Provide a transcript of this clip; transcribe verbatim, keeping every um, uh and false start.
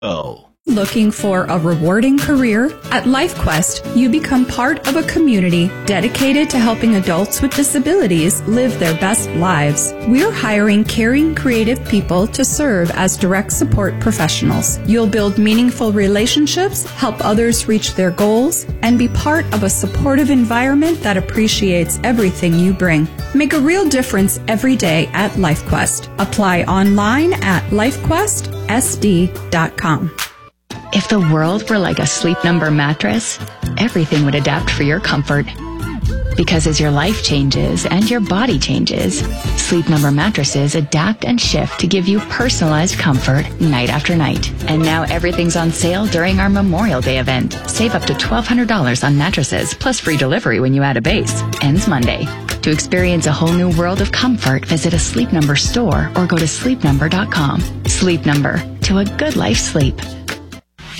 Oh. Looking for a rewarding career? At LifeQuest, you become part of a community dedicated to helping adults with disabilities live their best lives. We're hiring caring, creative people to serve as direct support professionals. You'll build meaningful relationships, help others reach their goals, and be part of a supportive environment that appreciates everything you bring. Make a real difference every day at LifeQuest. Apply online at life quest s d dot com. If the world were like a Sleep Number mattress, everything would adapt for your comfort. Because as your life changes and your body changes, Sleep Number mattresses adapt and shift to give you personalized comfort night after night. And now everything's on sale during our Memorial Day event. Save up to twelve hundred dollars on mattresses, plus free delivery when you add a base. Ends Monday. To experience a whole new world of comfort, visit a Sleep Number store or go to sleep number dot com. Sleep Number. To a good life sleep.